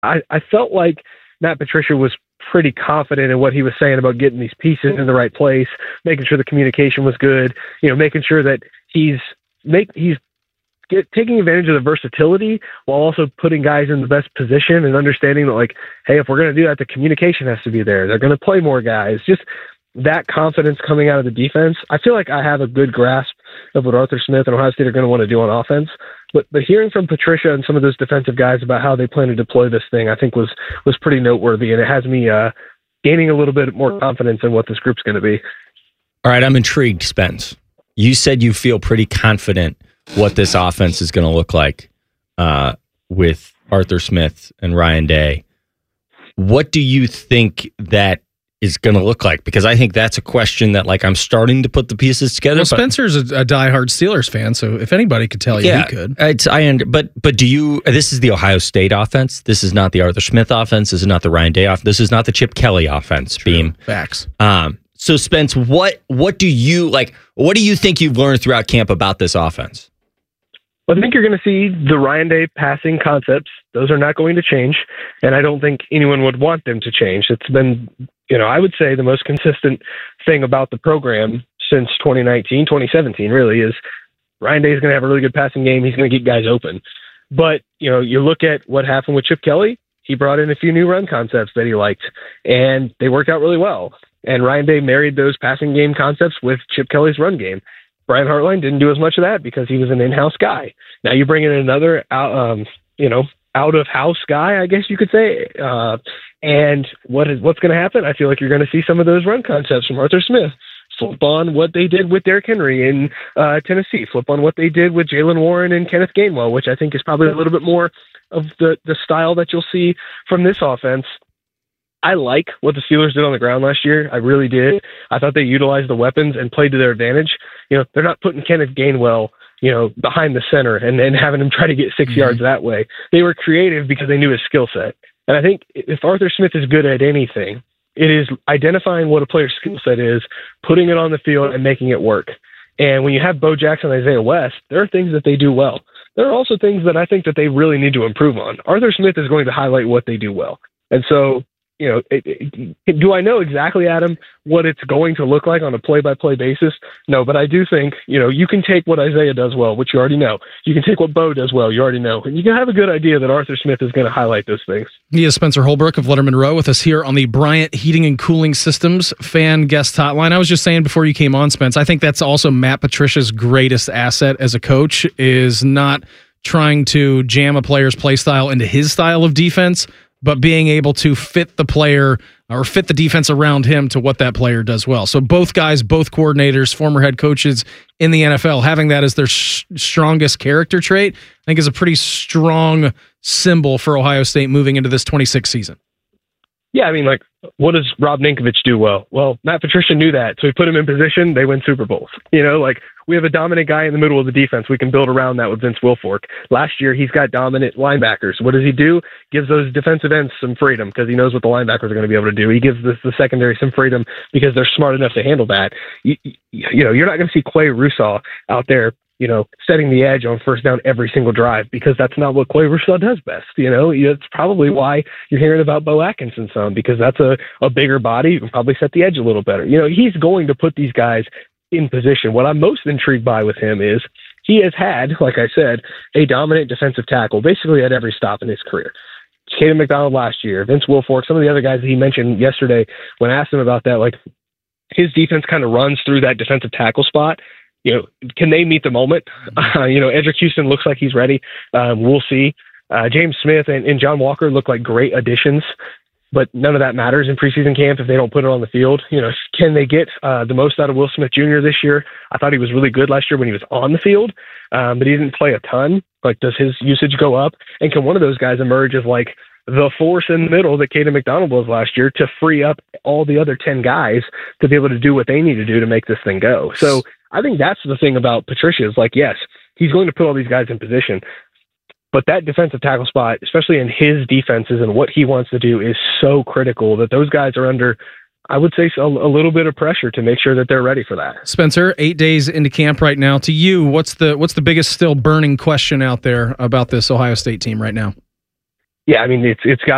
I felt like Matt Patricia was pretty confident in what he was saying about getting these pieces in the right place, making sure the communication was good, making sure that he's taking advantage of the versatility while also putting guys in the best position and understanding that, like, hey, if we're going to do that, the communication has to be there. They're going to play more guys. Just that confidence coming out of the defense. I feel like I have a good grasp of what Arthur Smith and Ohio State are going to want to do on offense. But hearing from Patricia and some of those defensive guys about how they plan to deploy this thing, I think was pretty noteworthy, and it has me gaining a little bit more confidence in what this group's going to be. All right, I'm intrigued, Spence. You said you feel pretty confident what this offense is going to look like with Arthur Smith and Ryan Day. What do you think that is going to look like? Because I think that's a question that, like, I'm starting to put the pieces together. Well, Spencer's a diehard Steelers fan, so if anybody could tell you, he could. But do you? This is the Ohio State offense. This is not the Arthur Smith offense. This is not the Ryan Day offense. This is not the Chip Kelly offense. True. Beam Facts. So Spence, what do you like? What do you think you've learned throughout camp about this offense? I think you're going to see the Ryan Day passing concepts. Those are not going to change, and I don't think anyone would want them to change. It's been, I would say the most consistent thing about the program since 2019, 2017 really is Ryan Day is going to have a really good passing game. He's going to get guys open. But, you look at what happened with Chip Kelly. He brought in a few new run concepts that he liked, and they worked out really well. And Ryan Day married those passing game concepts with Chip Kelly's run game. Brian Hartline didn't do as much of that because he was an in-house guy. Now you bring in another, out-of-house guy, I guess you could say. And what's going to happen? I feel like you're going to see some of those run concepts from Arthur Smith flip on what they did with Derrick Henry in Tennessee, flip on what they did with Jaylen Warren and Kenneth Gainwell, which I think is probably a little bit more of the style that you'll see from this offense. I like what the Steelers did on the ground last year. I really did. I thought they utilized the weapons and played to their advantage. They're not putting Kenneth Gainwell, behind the center and having him try to get 6 yards that way. They were creative because they knew his skill set. And I think if Arthur Smith is good at anything, it is identifying what a player's skill set is, putting it on the field and making it work. And when you have Bo Jackson and Isaiah West, there are things that they do well. There are also things that I think that they really need to improve on. Arthur Smith is going to highlight what they do well. And so, do I know exactly, Adam, what it's going to look like on a play-by-play basis? No, but I do think, you can take what Isaiah does well, which you already know. You can take what Bo does well, you already know. And you can have a good idea that Arthur Smith is going to highlight those things. He is Spencer Holbrook of Letterman Row with us here on the Bryant Heating and Cooling Systems fan guest hotline. I was just saying before you came on, Spence, I think that's also Matt Patricia's greatest asset as a coach, is not trying to jam a player's play style into his style of defense, but being able to fit the player or fit the defense around him to what that player does well. So both guys, both coordinators, former head coaches in the NFL, having that as their strongest character trait, I think is a pretty strong symbol for Ohio State moving into this 26 season. Yeah, I mean, what does Rob Ninkovich do well? Well, Matt Patricia knew that, so he put him in position. They win Super Bowls. We have a dominant guy in the middle of the defense. We can build around that with Vince Wilfork. Last year, he's got dominant linebackers. What does he do? Gives those defensive ends some freedom because he knows what the linebackers are going to be able to do. He gives the secondary some freedom because they're smart enough to handle that. You're not going to see Clay Rousseau out there, setting the edge on first down every single drive because that's not what Clay Rousseau does best. It's probably why you're hearing about Bo Atkinson some, because that's a bigger body. You can probably set the edge a little better. He's going to put these guys in position. What I'm most intrigued by with him is he has had, like I said, a dominant defensive tackle basically at every stop in his career. Caden McDonald last year, Vince Wilfork, some of the other guys that he mentioned yesterday when I asked him about that, his defense kind of runs through that defensive tackle spot. Can they meet the moment? Edric Houston looks like he's ready. We'll see. James Smith and John Walker look like great additions, but none of that matters in preseason camp if they don't put it on the field. Can they get the most out of Will Smith Jr. this year? I thought he was really good last year when he was on the field, but he didn't play a ton. Does his usage go up? And can one of those guys emerge as the force in the middle that Caden McDonald was last year to free up all the other 10 guys to be able to do what they need to do to make this thing go? So I think that's the thing about Patricia is yes, he's going to put all these guys in position, but that defensive tackle spot, especially in his defenses and what he wants to do, is so critical that those guys are under, I would say, a little bit of pressure to make sure that they're ready for that. Spencer, 8 days into camp right now. To you, what's the biggest still burning question out there about this Ohio State team right now? Yeah, I mean, it's got